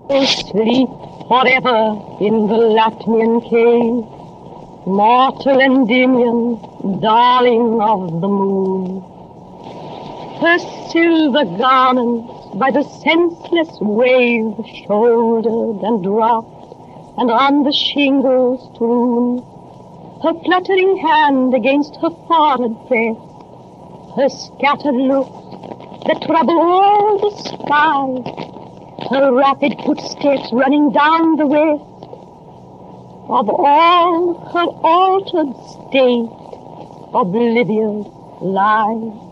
Oh, sleep forever in the Latmian cave, mortal Endymion, darling of the moon. Her silver garments by the senseless wave shouldered and dropped, and on the shingles strewn, her fluttering hand against her forehead pressed, her scattered looks that trouble all the sky, her rapid footsteps running down the west, of all her altered state oblivious lies.